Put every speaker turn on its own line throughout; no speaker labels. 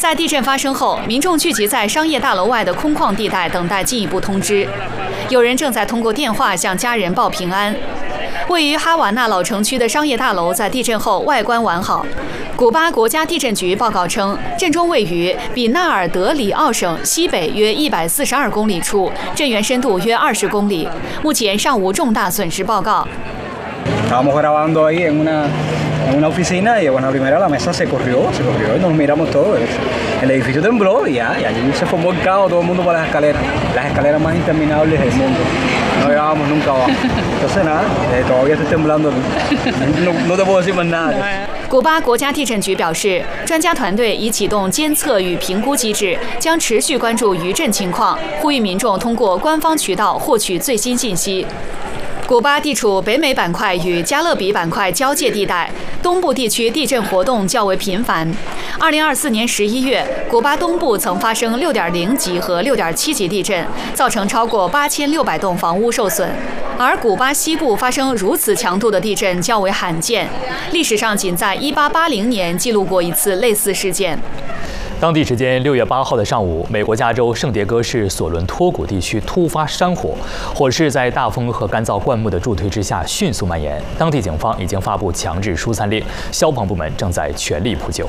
在地震发生后，民众聚集在商业大楼外的空旷地带，等待进一步通知。有人正在通过电话向家人报平安。位于哈瓦那老城区的商业大楼在地震后外观完好。古巴国家地震局报告称，震中位于比纳尔德里奥省西北约142公里处，震源深度约20公里。目前尚无重大损失报告。
Estábamos grabando ahí en una oficina y bueno, primero la mesa se corrió y nos miramos todos. El edificio tembló y allí se formó el caos, todo el mundo por las escaleras más interminables del mundo. No llegábamos nunca abajo. Entonces nada, todavía estoy temblando. No te puedo decir más nada.
古巴国家地震局表示，专家团队已启动监测与评估机制，将持续关注余震情况，呼吁民众通过官方渠道获取最新信息。古巴地处北美板块与加勒比板块交界地带，东部地区地震活动较为频繁。2024年11月，古巴东部曾发生6.0级和6.7级地震，造成超过8600栋房屋受损。而古巴西部发生如此强度的地震较为罕见，历史上仅在1880年记录过一次类似事件。
当地时间6月8号的上午，美国加州圣迭戈市索伦托谷地区突发山火，火势在大风和干燥灌木的助推之下迅速蔓延。当地警方已经发布强制疏散令，消防部门正在全力扑救。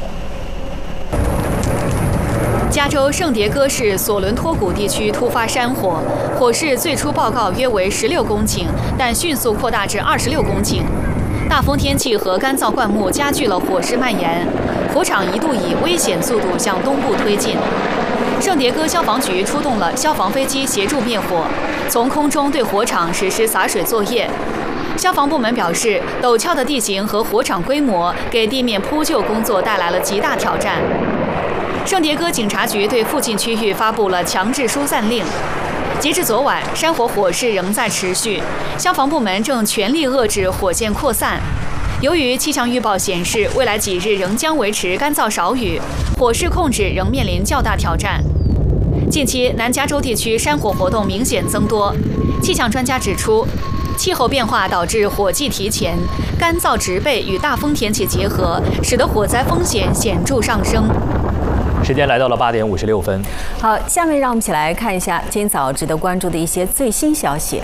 加州圣迭戈市索伦托谷地区突发山火，火势最初报告约为16公顷，但迅速扩大至26公顷。大风天气和干燥灌木加剧了火势蔓延，火场一度以危险速度向东部推进。圣迭戈消防局出动了消防飞机协助灭火，从空中对火场实施洒水作业。消防部门表示，陡峭的地形和火场规模给地面扑救工作带来了极大挑战。圣迭戈警察局对附近区域发布了强制疏散令。截至昨晚，山火火势仍在持续，消防部门正全力遏制火线扩散。由于气象预报显示，未来几日仍将维持干燥少雨，火势控制仍面临较大挑战。近期，南加州地区山火活动明显增多。气象专家指出，气候变化导致火季提前，干燥植被与大风天气结合，使得火灾风险显著上升。
时间来到了8点56分。
好，下面让我们一起来看一下今早值得关注的一些最新消息。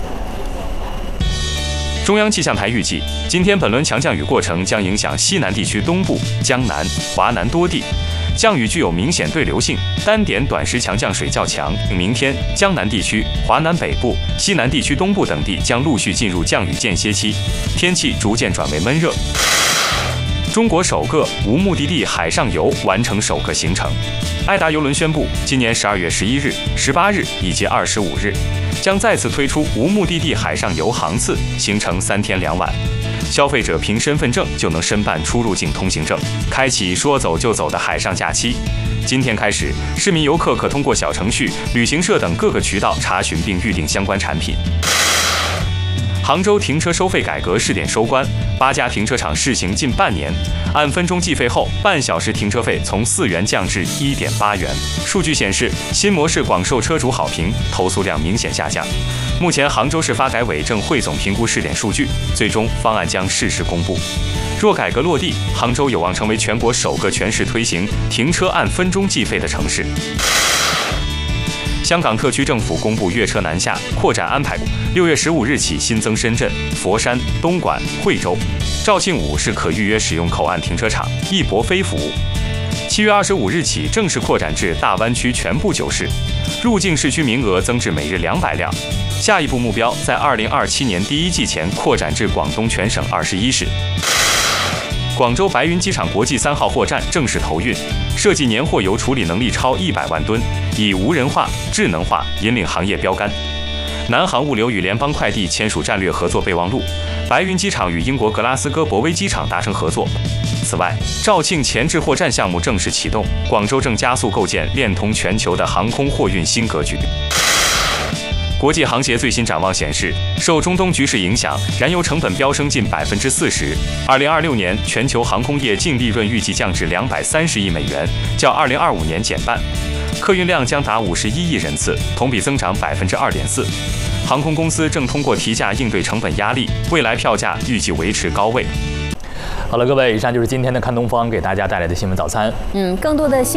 中央气象台预计，今天本轮强降雨过程将影响西南地区东部、江南、华南多地，降雨具有明显对流性，单点短时强降水较强。明天，江南地区、华南北部、西南地区东部等地将陆续进入降雨间歇期，天气逐渐转为闷热。中国首个无目的地海上游完成首个行程。爱达邮轮宣布，今年12月11日、18日以及25日，将再次推出无目的地海上游航次，行程3天2晚。消费者凭身份证就能申办出入境通行证，开启说走就走的海上假期。今天开始，市民游客可通过小程序、旅行社等各个渠道查询并预订相关产品。杭州停车收费改革试点收官，8家停车场试行近半年，按分钟计费后，半小时停车费从4元降至1.8元。数据显示，新模式广受车主好评，投诉量明显下降。目前，杭州市发改委正汇总评估试点数据，最终方案将适时公布。若改革落地，杭州有望成为全国首个全市推行停车按分钟计费的城市。香港特区政府公布粤车南下扩展安排，6月15日起新增深圳、佛山、东莞、惠州、肇庆5是可预约使用口岸停车场，一驳非服务。7月25日起正式扩展至大湾区全部9市，入境市区名额增至每日200辆。下一步目标在2027年第1季前扩展至广东全省21市。广州白云机场国际3号货站正式投运，设计年货油处理能力超100万吨，以无人化、智能化引领行业标杆。南航物流与联邦快递签署战略合作备忘录，白云机场与英国格拉斯哥博威机场达成合作。此外，肇庆前置货站项目正式启动，广州正加速构建链通全球的航空货运新格局。国际航协最新展望显示，受中东局势影响，燃油成本飙升近40%。2026年全球航空业净利润预计降至230亿美元，较2025年减半。客运量将达51亿人次，同比增长2.4%。航空公司正通过提价应对成本压力，未来票价预计维持高位。
好了，各位，以上就是今天的看东方给大家带来的新闻早餐。
更多的新